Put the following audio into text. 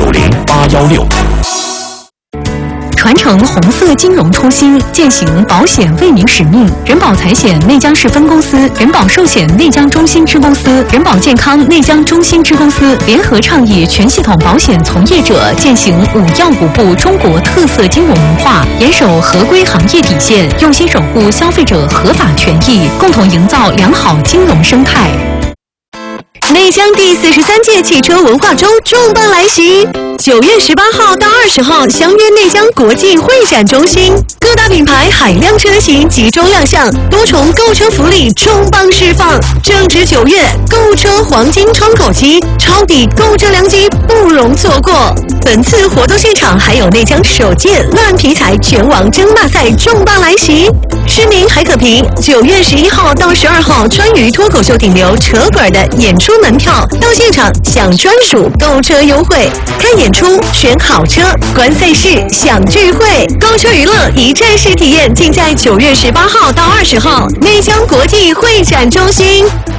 990-816。 传承红色金融初心，践行保险为民使命。人保财险内江市分公司、人保寿险内江中心支公司、人保健康内江中心支公司联合倡议全系统保险从业者践行5要5不中国特色金融文化，严守合规行业底线，用心守护消费者合法权益，共同营造良好金融生态。 内江第43届汽车文化周重磅来袭！9月18号到20号，相约内江国际会展中心，各大品牌海量车型集中亮相，多重购车福利重磅释放。正值9月，购车黄金窗口期，抄底购车良机不容错过。本次活动现场还有内江首届烂皮材拳王争霸赛重磅来袭，市民还可凭9月11号到12号川渝脱口秀顶流扯滚的演出门票，到现场享专属购车优惠，看演出选好车，观赛事享聚会，购车娱乐一站式体验，尽在9月18号到20号内江国际会展中心。